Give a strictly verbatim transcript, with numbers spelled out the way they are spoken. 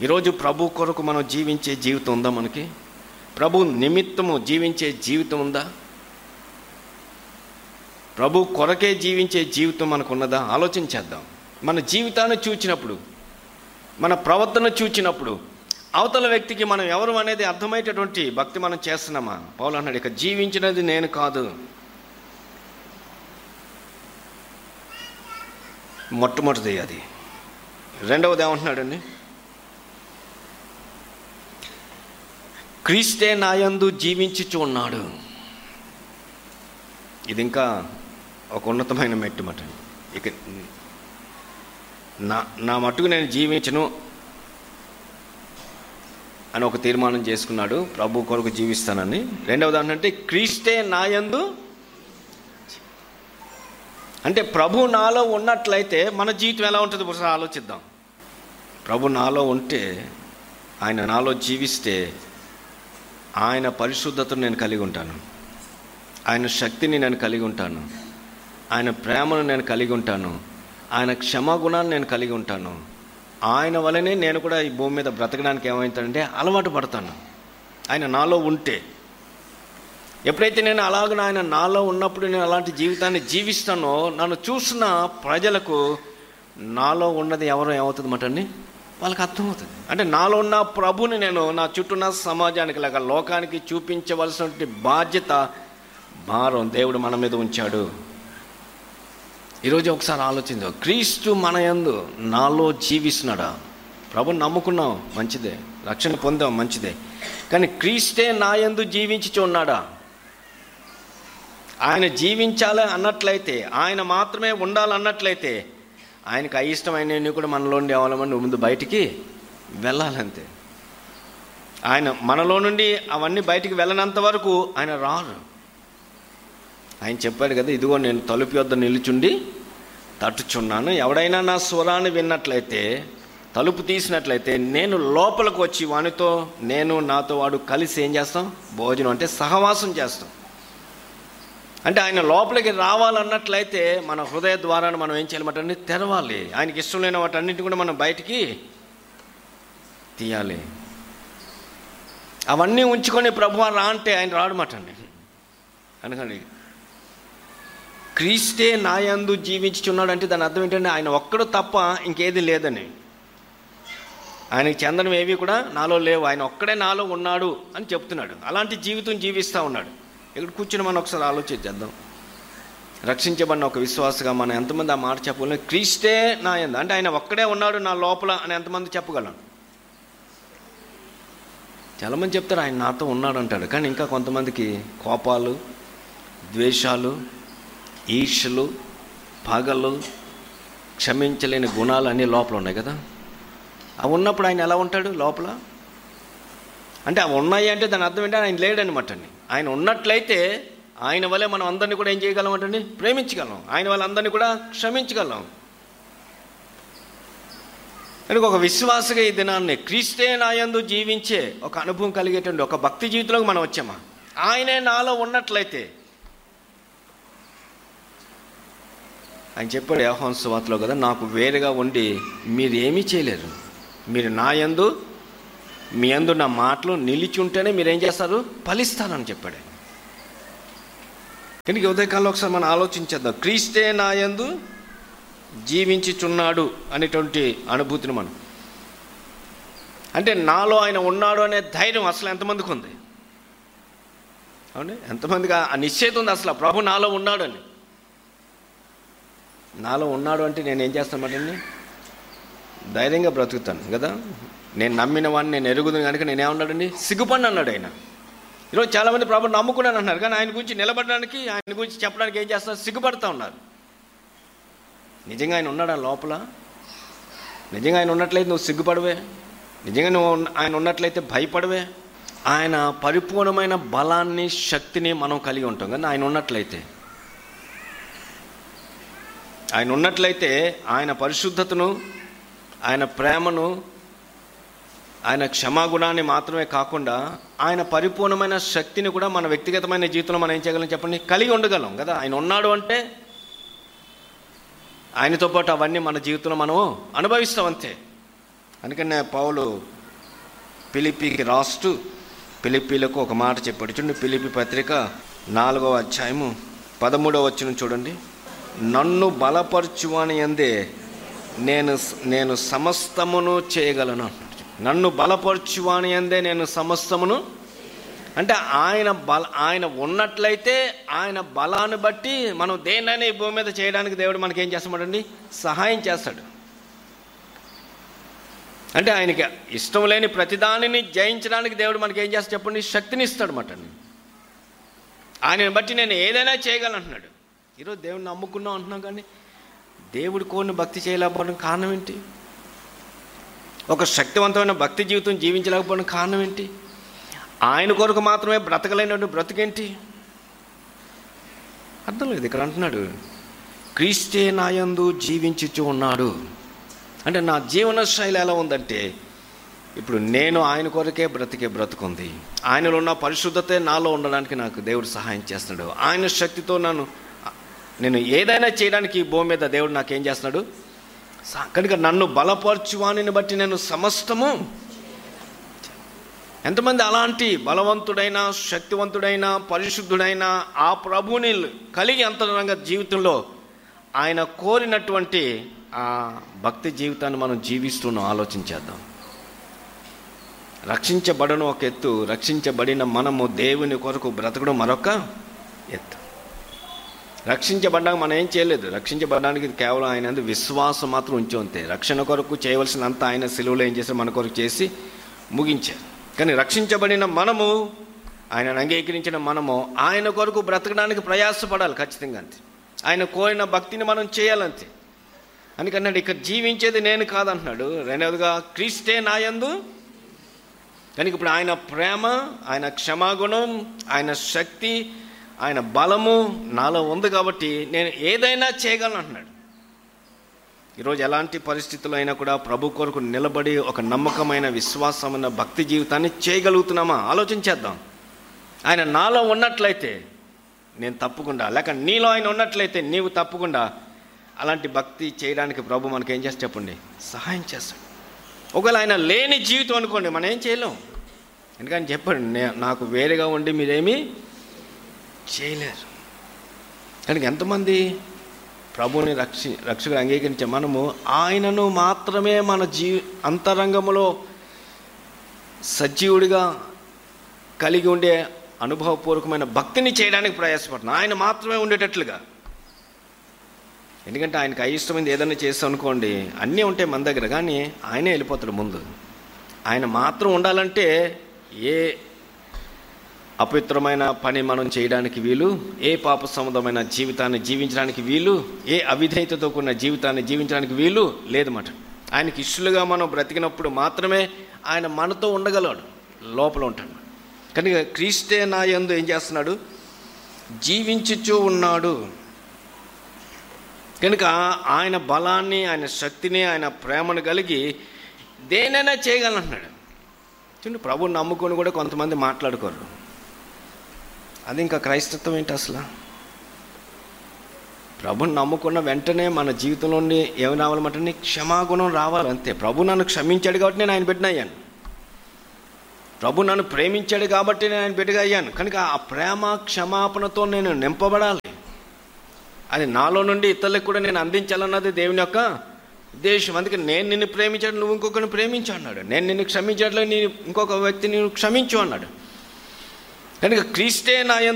ఈరోజు ప్రభు కొరకు మనం జీవించే జీవితం ఉందా? మనకి ప్రభు నిమిత్తము జీవించే జీవితం ఉందా? ప్రభు కొరకే జీవించే జీవితం మనకు ఉన్నదా? ఆలోచన చేద్దాం. మన జీవితాన్ని చూచినప్పుడు, మన ప్రవర్తన చూచినప్పుడు అవతల వ్యక్తికి మనం ఎవరు అనేది అర్థమయ్యేటటువంటి భక్తి మనం చేస్తున్నామా? పౌలు అన్నాడు, ఇక జీవించినది నేను కాదు. మొట్టమొదటిది అది. రెండవది ఏమంటున్నాడండి? క్రీస్తే నాయందు జీవించుచు ఉన్నాడు. ఇది ఇంకా ఒక ఉన్నతమైన మెట్టు మాట. ఇక నా నా మట్టుకు నేను జీవించను అని ఒక తీర్మానం చేసుకున్నాడు, ప్రభు కొరకు జీవిస్తానని. రెండవది ఏంటంటే క్రీస్తే నాయందు, అంటే ప్రభు నాలో ఉన్నట్లయితే మన జీవితం ఎలా ఉంటుందో ఒకసారి ఆలోచిద్దాం. ప్రభు నాలో ఉంటే, ఆయన నాలో జీవిస్తే, ఆయన పరిశుద్ధతను నేను కలిగి ఉంటాను, ఆయన శక్తిని నేను కలిగి ఉంటాను, ఆయన ప్రేమను నేను కలిగి ఉంటాను, ఆయన క్షమాగుణాన్ని నేను కలిగి ఉంటాను. ఆయన వల్లనే నేను కూడా ఈ భూమి మీద బ్రతకడానికి ఏమవుతానంటే అలవాటు పడతాను, ఆయన నాలో ఉంటే. ఎప్పుడైతే నేను అలాగ ఆయన నాలో ఉన్నప్పుడు నేను అలాంటి జీవితాన్ని జీవిస్తానో, నన్ను చూసిన ప్రజలకు నాలో ఉన్నది ఎవరో ఏమవుతుంది మాట అండి, వాళ్ళకి అర్థమవుతుంది. అంటే నాలో ఉన్న ప్రభుని నేను నా చుట్టూ ఉన్న సమాజానికి, లేక లోకానికి చూపించవలసినటువంటి బాధ్యత, భారం దేవుడు మన మీద ఉంచాడు. ఈరోజు ఒకసారి ఆలోచించాం, క్రీస్తు మన యందు నాలో జీవిస్తున్నాడా? ప్రభుని నమ్ముకున్నాం, మంచిదే, రక్షణ పొందాం, మంచిదే, కానీ క్రీస్తే నా యందు జీవించి ఉన్నాడా? ఆయన జీవించాలి అన్నట్లయితే, ఆయన మాత్రమే ఉండాలన్నట్లయితే, ఆయనకు అయిష్టమైనవి కూడా మనలో నుండి అవ్వాలని ముందు బయటికి వెళ్ళాలంతే. ఆయన మనలో నుండి అవన్నీ బయటికి వెళ్ళనంత వరకు ఆయన రారు. ఆయన చెప్పాడు కదా, ఇదిగో నేను తలుపు యొద్ద నిలుచుండి తట్టుచున్నాను, ఎవడైనా నా స్వరాన్ని విన్నట్లయితే, తలుపు తీసినట్లయితే నేను లోపలికి వచ్చి వానితో, నేను నాతో వాడు కలిసి ఏం చేస్తాం? భోజనం, అంటే సహవాసం చేస్తాం. అంటే ఆయన లోపలికి రావాలన్నట్లయితే మన హృదయ ద్వారాన్ని మనం ఏం చేయాలన్నమాట, తెరవాలి. ఆయనకి ఇష్టం లేని వాటన్నింటినీ కూడా మనం బయటికి తీయాలి. అవన్నీ ఉంచుకొని ప్రభువా రా అంటే ఆయన రాడమాట అండి. అందుకని క్రీస్తే నాయందు జీవించుచున్నాడు అంటే దాని అర్థం ఏంటంటే ఆయన ఒక్కడు తప్ప ఇంకేది లేదని, ఆయనకి చెందడం ఏవి కూడా నాలో లేవు, ఆయన ఒక్కడే నాలో ఉన్నాడు అని చెప్తున్నాడు. అలాంటి జీవితం జీవిస్తూ ఉన్నాడు. ఇక్కడ కూర్చుని మనం ఒకసారి ఆలోచించేద్దాం. రక్షించబడిన ఒక విశ్వాసగా మనం ఎంతమంది ఆ మాట చెప్పగలం? క్రీస్తే నా యందు అంటే ఆయన ఒక్కడే ఉన్నాడు నా లోపల అని ఎంతమంది చెప్పగలం? చాలామంది చెప్తారు ఆయన నాతో ఉన్నాడు అంటాడు, కానీ ఇంకా కొంతమందికి కోపాలు, ద్వేషాలు, ఈర్ష్యలు, పగలు, క్షమించలేని గుణాలు అన్నీ లోపల ఉన్నాయి కదా. అవి ఉన్నప్పుడు ఆయన ఎలా ఉంటాడు లోపల? అంటే అవి ఉన్నాయి అంటే దాని అర్థం ఏంటంటే ఆయన లేడనమాట అండి. ఆయన ఉన్నట్లయితే ఆయన వల్లే మనం అందరినీ కూడా ఏం చేయగలం అంటే ప్రేమించగలం, ఆయన వాళ్ళందరినీ కూడా క్షమించగలం. కనుక ఒక విశ్వాసగా ఈ దినాన్ని క్రీస్తే నాయందు జీవించే ఒక అనుభవం కలిగేటువంటి ఒక భక్తి జీవితంలోకి మనం వచ్చామా? ఆయనే నాలో ఉన్నట్లయితే, ఆయన చెప్పాడు యోహాను సువార్తలో కదా, నాకు వేరుగా ఉండి మీరు ఏమీ చేయలేరు, మీరు నా యందు, మీ యందు నా మాటలు నిలిచి ఉంటేనే మీరు ఏం చేస్తారు? ఫలిస్తారని చెప్పాడు. కనుక ఉదయకాలంలో ఒకసారి మనం ఆలోచించేద్దాం, క్రీస్తే నా యందు జీవించుచున్నాడు అనేటువంటి అనుభూతిని మనం, అంటే నాలో ఆయన ఉన్నాడు అనే ధైర్యం అసలు ఎంతమందికి ఉంది? అవును, ఎంతమందికి ఆ నిశ్చయిత ఉంది అసలు ప్రభు నాలో ఉన్నాడు అని? నాలో ఉన్నాడు అంటే నేను ఏం చేస్తానంటే ధైర్యంగా బ్రతుకుతాను కదా. నేను నమ్మిన వాడిని నేను ఎరుగుదాను కనుక నేనేమన్నాడండి, సిగ్గుపడిని అన్నాడు ఆయన. ఈరోజు చాలామంది ప్రభుని నమ్ముకున్నాను అన్నారు, కానీ ఆయన గురించి నిలబడడానికి, ఆయన గురించి చెప్పడానికి ఏం చేస్తున్నారు? సిగ్గుపడుతూ ఉన్నారు. నిజంగా ఆయన ఉన్నాడా లోపల? నిజంగా ఆయన ఉన్నట్లయితే నువ్వు సిగ్గుపడవే, నిజంగా నువ్వు ఆయన ఉన్నట్లయితే భయపడవే. ఆయన పరిపూర్ణమైన బలాన్ని, శక్తిని మనం కలిగి ఉంటాం కానీ ఆయన ఉన్నట్లయితే, ఆయన ఉన్నట్లయితే ఆయన పరిశుద్ధతను, ఆయన ప్రేమను, ఆయన క్షమాగుణాన్ని మాత్రమే కాకుండా ఆయన పరిపూర్ణమైన శక్తిని కూడా మన వ్యక్తిగతమైన జీవితంలో మనం ఏం చేయగలం చెప్పండి? కలిగి ఉండగలం కదా. ఆయన ఉన్నాడు అంటే ఆయనతో పాటు అవన్నీ మన జీవితంలో మనం అనుభవిస్తాం అంతే. అందుకనే పౌలు ఫిలిప్పీకి రాస్తూ ఫిలిప్పీలకు ఒక మాట చెప్పాడు. చూడండి, ఫిలిప్పీ పత్రిక నాలుగవ అధ్యాయము పదమూడవ వచనం చూడండి. నన్ను బలపరచువాని యందే నేను నేను సమస్తమును చేయగలను. నన్ను బలపరచువాని యందే నేను సమస్తమును అంటే ఆయన బల ఆయన ఉన్నట్లయితే ఆయన బలాన్ని బట్టి మనం దేన్నైనా ఈ భూమి మీద చేయడానికి దేవుడు మనకి ఏం చేస్తామండి, సహాయం చేస్తాడు. అంటే ఆయనకి ఇష్టం లేని ప్రతిదానిని జయించడానికి దేవుడు మనకి ఏం చేస్తాడు చెప్పండి, శక్తిని ఇస్తాడు అన్నమాట. ఆయనని బట్టి నేను ఏదైనా చేయగలను అంటున్నాడు. ఈరోజు దేవుడిని నమ్ముకున్నాం అంటున్నాం, కానీ దేవుడి కోరిని భక్తి చేయలేకపోవడం కారణం ఏంటి? ఒక శక్తివంతమైన భక్తి జీవితం జీవించలేకపోవడం కారణం ఏంటి? ఆయన కొరకు మాత్రమే బ్రతకలేనటువంటి బ్రతికేంటి? అర్థం లేదు. ఇక్కడ అంటున్నాడు, క్రీస్తే నాయందు జీవించుచు ఉన్నాడు. అంటే నా జీవన శైలి ఎలా ఉందంటే, ఇప్పుడు నేను ఆయన కొరకే బ్రతికే బ్రతుకుంది. ఆయనలో ఉన్న పరిశుద్ధతే నాలో ఉండడానికి నాకు దేవుడు సహాయం చేస్తున్నాడు. ఆయన శక్తితో నన్ను నేను ఏదైనా చేయడానికి ఈ భూమి మీద దేవుడు నాకేం చేస్తున్నాడు, కనుక నన్ను బలపరచువానిని బట్టి నేను సమస్తము. ఎంతమంది అలాంటి బలవంతుడైన, శక్తివంతుడైన, పరిశుద్ధుడైన ఆ ప్రభువుని కలిగి అంతరంగ జీవితంలో ఆయన కోరినటువంటి ఆ భక్తి జీవితాన్ని మనం జీవిస్తున్నాం. ఆలోచించేద్దాం. రక్షించబడడం ఒక ఎత్తు, రక్షించబడిన మనము దేవుని కొరకు బ్రతకడం మరొక ఎత్తు. రక్షించబడ్డాక మనం ఏం చేయలేదు. రక్షించబడడానికి కేవలం ఆయన విశ్వాసం మాత్రం ఉంచి అంతే. రక్షణ కొరకు చేయవలసినంత ఆయన సిలువలో ఏం చేశారు, మన కొరకు చేసి ముగించారు. కానీ రక్షించబడిన మనము, ఆయనను అంగీకరించిన మనము ఆయన కొరకు బ్రతకడానికి ప్రయాసపడాలి ఖచ్చితంగా అంతే. ఆయన కోరిన భక్తిని మనం చేయాలంతే. అందుకన్నాడు, ఇక్కడ జీవించేది నేను కాదంటున్నాడు. రెండవదిగా క్రీస్తే నాయందు. కనుక ఇప్పుడు ఆయన ప్రేమ, ఆయన క్షమాగుణం, ఆయన శక్తి, ఆయన బలము నాలో ఉంది కాబట్టి నేను ఏదైనా చేయగలను అంటున్నాడు. ఈరోజు ఎలాంటి పరిస్థితులు అయినా కూడా ప్రభు కొరకు నిలబడి ఒక నమ్మకమైన విశ్వాసమైన భక్తి జీవితాన్ని చేయగలుగుతున్నామా? ఆలోచించేద్దాం. ఆయన నాలో ఉన్నట్లయితే నేను తప్పకుండా, లేక నీలో ఆయన ఉన్నట్లయితే నీవు తప్పకుండా అలాంటి భక్తి చేయడానికి ప్రభు మనకి ఏం చేస్తే చెప్పండి, సహాయం చేస్తాడు. ఒకవేళ ఆయన లేని జీవితం అనుకోండి, మనం ఏం చేయలేం. ఎందుకని చెప్పండి, నే నాకు వేరేగా ఉండి మీరేమీ చేయలేరు. కనుక ఎంతమంది ప్రభువుని రక్షి రక్షకుడు అంగీకరించే మనము ఆయనను మాత్రమే మన జీ అంతరంగంలో సజీవుడిగా కలిగి ఉండే అనుభవపూర్వకమైన భక్తిని చేయడానికి ప్రయాసపడుతున్నాం. ఆయన మాత్రమే ఉండేటట్లుగా. ఎందుకంటే ఆయనకు అయిష్టమైంది ఏదైనా చేస్తాం అనుకోండి, అన్నీ ఉంటాయి మన దగ్గర, కానీ ఆయనే వెళ్ళిపోతాడు ముందు. ఆయన మాత్రం ఉండాలంటే ఏ అపవిత్రమైన పని మనం చేయడానికి వీలు, ఏ పాప సంబంధమైన జీవితాన్ని జీవించడానికి వీలు, ఏ అవిధేయతతో కూడిన జీవితాన్ని జీవించడానికి వీలు లేదన్నమాట. ఆయనకి ఇష్టలుగా మనం బ్రతికినప్పుడు మాత్రమే ఆయన మనతో ఉండగలడు, లోపల ఉంటాడు. కనుక క్రీస్తే నా యందు ఏం చేస్తున్నాడు, జీవించుచూ ఉన్నాడు. కనుక ఆయన బలాన్ని, ఆయన శక్తిని, ఆయన ప్రేమను కలిగి దేనైనా చేయగలంటున్నాడు. చూడండి, ప్రభువుని నమ్ముకొని కూడా కొంతమంది మాట్లాడుకోరు. అది ఇంకా క్రైస్తత్వం ఏంటి అసలు? ప్రభుని నమ్ముకున్న వెంటనే మన జీవితంలో ఏమి రావాలంటే క్షమాగుణం రావాలి అంతే. ప్రభు నన్ను క్షమించాడు కాబట్టి నేను ఆయన బిడ్డ అయ్యాను. ప్రభు నన్ను ప్రేమించాడు కాబట్టి నేను ఆయన బిడ్డగా అయ్యాను. కనుక ఆ ప్రేమ క్షమాపణతో నేను నింపబడాలి. అది నాలో నుండి ఇతరులకు కూడా నేను అందించాలన్నది దేవుని యొక్క ఉద్దేశం. అందుకే నేను నిన్ను ప్రేమించాడు, నువ్వు ఇంకొకరిని ప్రేమించు అన్నాడు. నేను నిన్ను క్షమించట్లేదు, నీ ఇంకొక వ్యక్తిని క్షమించు అన్నాడు. కనుక క్రీస్తే నా